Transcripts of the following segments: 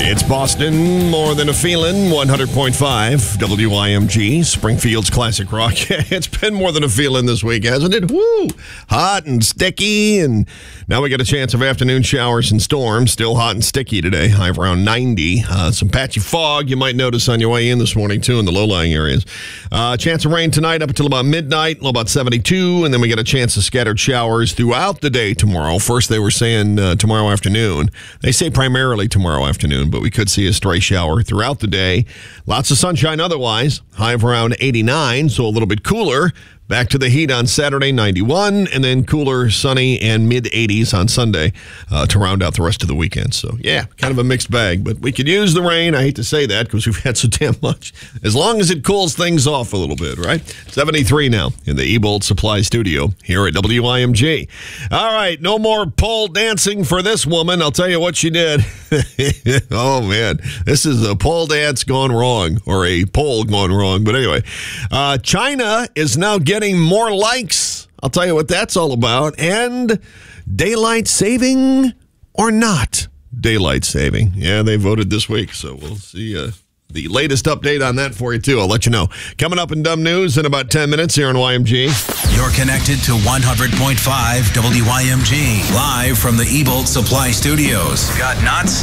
It's Boston, more than a feeling, 100.5 WIMG, Springfield's classic rock. It's been more than a feeling this week, hasn't it? Woo! Hot and sticky, and now we got a chance of afternoon showers and storms. Still hot and sticky today, high of around 90. Some patchy fog you might notice on your way in this morning, too, in the low-lying areas. Chance of rain tonight up until about midnight, about 72, and then we get a chance of scattered showers throughout the day tomorrow. First, they were saying tomorrow afternoon. They say primarily tomorrow afternoon, but we could see a stray shower throughout the day. Lots of sunshine otherwise. High of around 89, so a little bit cooler. Back to the heat on Saturday, 91, and then cooler, sunny, and mid-80s on Sunday to round out the rest of the weekend. So, yeah, kind of a mixed bag. But we could use the rain. I hate to say that because we've had so damn much. As long as it cools things off a little bit, right? 73 now in the Ebold Supply Studio here at WIMG. All right, no more pole dancing for this woman. I'll tell you what she did. Oh, man. This is a pole dance gone wrong, or a pole gone wrong. But anyway, China is now getting more likes. I'll tell you what that's all about. And daylight saving or not daylight saving. Yeah, they voted this week, so we'll see the latest update on that for you, too. I'll let you know. Coming up in Dumb News in about 10 minutes here on YMG. You're connected to 100.5 WYMG, live from the Ebold Supply Studios. Got nuts?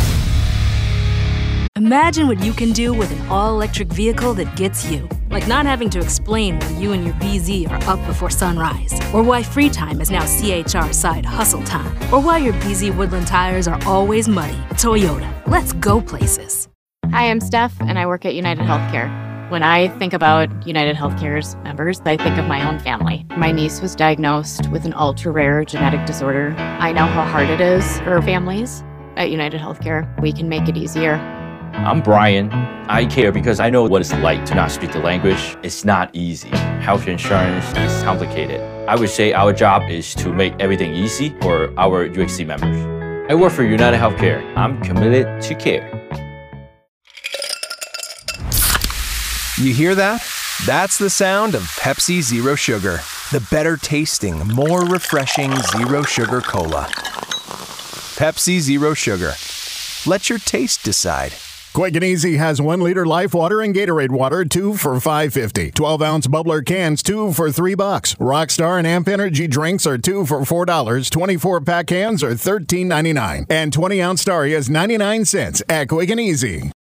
Imagine what you can do with an all-electric vehicle that gets you. Like not having to explain why you and your BZ are up before sunrise, or why free time is now CHR side hustle time, or why your BZ Woodland tires are always muddy. Toyota, let's go places. Hi, I'm Steph, and I work at United Healthcare. When I think about United Healthcare's members, I think of my own family. My niece was diagnosed with an ultra-rare genetic disorder. I know how hard it is for families. At United Healthcare, we can make it easier. I'm Brian. I care because I know what it's like to not speak the language. It's not easy. Health insurance is complicated. I would say our job is to make everything easy for our UHC members. I work for United Healthcare. I'm committed to care. You hear that? That's the sound of Pepsi Zero Sugar. The better tasting, more refreshing Zero Sugar Cola. Pepsi Zero Sugar. Let your taste decide. Quick and Easy has 1 liter Life Water and Gatorade Water, 2 for $5.50. 12-ounce Bubbler cans, 2 for $3. Rockstar and Amp Energy drinks are 2 for $4. 24-pack cans are $13.99. And 20-ounce Starry is 99 cents at Quick and Easy.